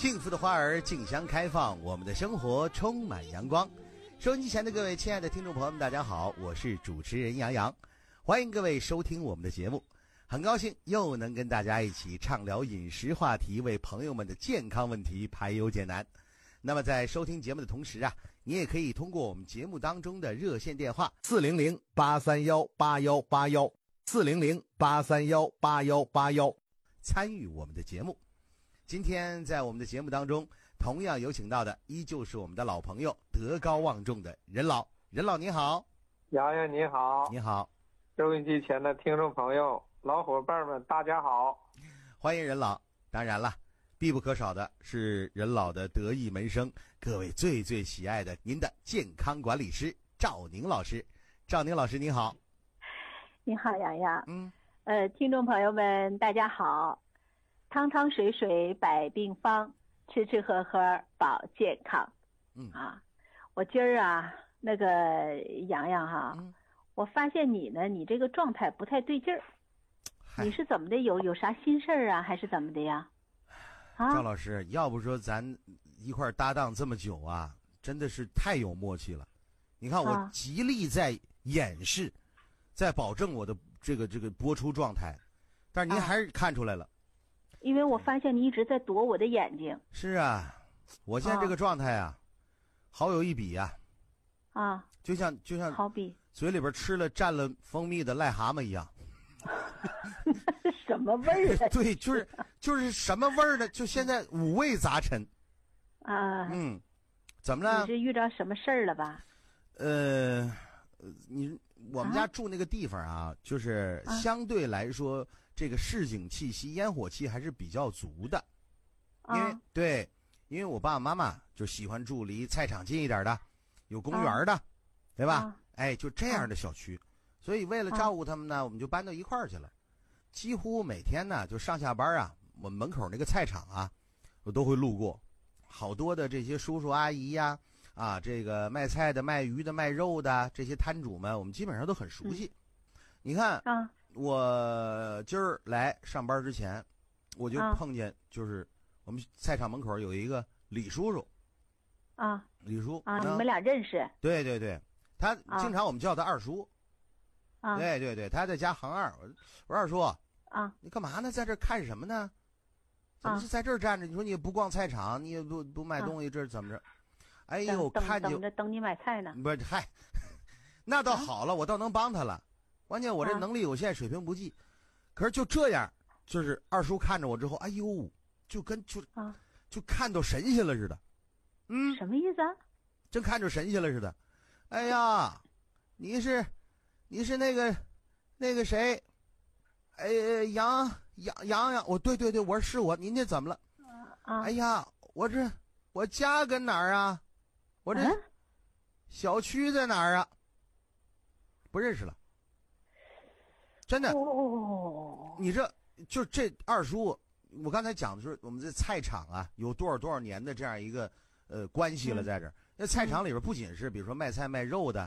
幸福的花儿竞相开放，我们的生活充满阳光。收音机前的各位亲爱的听众朋友们，大家好，我是主持人杨洋，欢迎各位收听我们的节目。很高兴又能跟大家一起畅聊饮食话题，为朋友们的健康问题排忧解难。那么在收听节目的同时啊，你也可以通过我们节目当中的热线电话400-831-8181，400-831-8181参与我们的节目。今天在我们的节目当中，同样有请到的依旧是我们的老朋友，德高望重的任老。任老你好。 洋洋你好。 你好。 收音机前的听众朋友、老伙伴们，大家好， 欢迎任老。当然了，必不可少的是任老的得意门生，各位最最喜爱的您的健康管理师赵宁老师。赵宁老师你好。 你好，洋洋。听众朋友们，大家好。汤汤水水百病方，吃吃喝喝保健康。我今儿啊，那个洋洋哈，我发现你呢，你这个状态不太对劲儿。你是怎么的？有啥心事儿啊，还是怎么的呀？ 赵老师，要不说咱一块搭档这么久啊，真的是太有默契了。你看我极力在掩饰，在保证我的这个播出状态，但是您还是看出来了。 因为我发现你一直在躲我的眼睛。 是啊，我现在这个状态啊，好有一比呀。就像好比嘴里边吃了蘸了蜂蜜的癞蛤蟆一样。 什么味儿啊？ 对，就是什么味儿呢？就现在五味杂陈。怎么了？ 你是遇到什么事儿了吧？ 我们家住那个地方啊，就是相对来说，这个市井气息、烟火气还是比较足的。因为我爸爸妈妈就喜欢住离菜场近一点的，有公园的，对吧？就这样的小区，所以为了照顾他们呢，我们就搬到一块儿去了。几乎每天呢，就上下班啊，我们门口那个菜场啊，我都会路过，好多的这些叔叔阿姨呀。这个卖菜的、卖鱼的、卖肉的这些摊主们，我们基本上都很熟悉。你看，我今儿来上班之前，我就碰见，就是我们菜场门口有一个李叔叔。李叔你们俩认识？ 对对对，他经常我们叫他二叔。对对对，他在家行二。我说二叔你干嘛呢？在这看什么呢？怎么是在这儿站着？你说你也不逛菜场，你也不买东西，这是怎么着？哎呦，看见等你买菜呢。 不是，嗨，那倒好了，我倒能帮他了。关键我这能力有限，水平不济。可是就这样，就是二叔看着我之后，哎呦，就看到神仙了似的。 什么意思啊？ 真看着神仙了似的。哎呀，你是那个谁？杨，我对对对，我说是我，您这怎么了？哎呀，我家跟哪儿啊？我这小区在哪儿啊？不认识了，真的。你这二叔，我刚才讲的是我们这菜场啊，有多少年的这样一个关系了，在这儿。那菜场里边不仅是比如说卖菜卖肉的